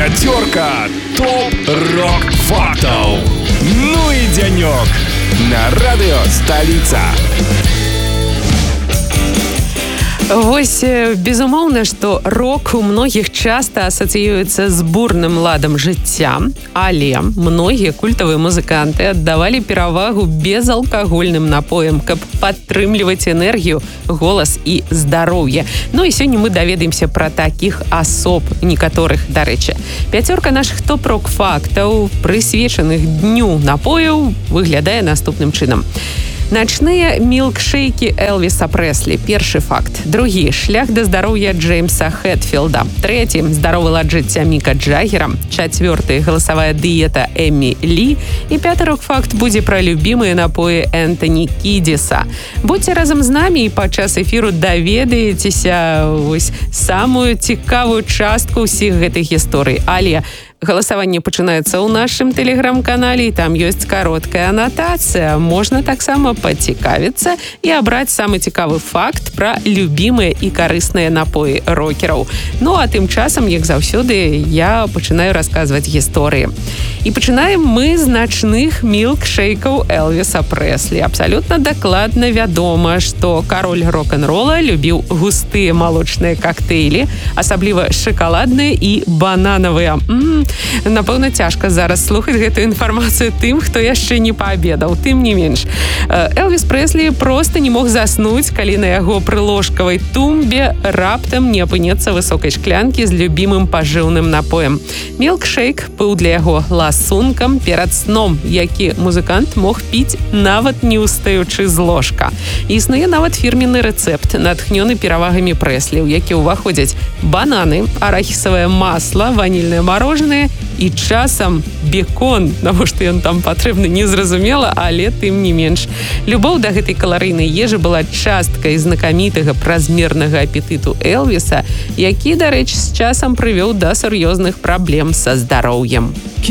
Пятерка топ-рок-фактов. Ну и денек на радио «Столица». Вось, безумоўна, што рок у многіх часта асацыюецца з бурным ладам жыцця, але многія культавыя музыканты аддавалі перавагу безалкагольным напоям, каб падтрымліваць энергію, голас і здароўе. Ну і сёння мы даведаемся пра такіх асоб, некаторых, дарэчы. Пяцёрка нашых топ-рок-фактаў, прысвечаных дню напояў, выглядае наступным чынам. Начныя мілкшейкі Элвіса Прэслі. Першы факт. Другі. Шлях да здароўя Джеймса Хэтфілда. Трэці. Здаровы лад жыцця Міка Джаггера. Чацвёрты. Галасавая дыета Эммі Лі. І пяты рок-факт будзе пра любімыя напоі Энтані Кідзіса. Будьце разам з намі і падчас эфіру даведаецеся вось самую цікавую частку ўсіх гэтых гісторый. Але галасаванне пачынаецца ў нашым тэлеграм-канале, і там ёсць кароткая анатацыя. Можна таксама пацікавіцца і абраць самы цікавы факт пра любімыя і карысныя напоі рокераў. Ну а тым часам, як заўсёды, я пачынаю расказваць гісторыі. І пачынаем мы з начных мілкшейкаў Элвіса Прэслі. Абсалютна дакладна вядома, што кароль рок-н-рола любіў густыя малочныя кактэйлі, асабліва шакаладныя і бананавыя. Напэўна, цяжка зараз слухаць гэтую інфармацыю тым, хто яшчэ не паабедаў. Тым не менш. Элвіс Прэслі проста не мог заснуць, калі на яго прыложкавай тумбе раптам не апынецца высокай шклянкі з любімым пажыўным напоем. Мілкшейк быў для яго ласункам перад сном, які музыкант мог піць нават не устаючы з ложка. Існуе нават фірменны рэцэпт, натхнёны перавагамі Прэслі, у які ўваходзяць бананы, арахісавае масла, ванільнае марожанае і часам бекон. Навошта ён там патрэбны, незразумела, але тым не менш. Любоў да гэтай каларыйнай ежы была часткай знакамітага празмернага апетыту Элвіса, які, дарэчы, з часам прывёў да сур'ёзных праблем са здароўем.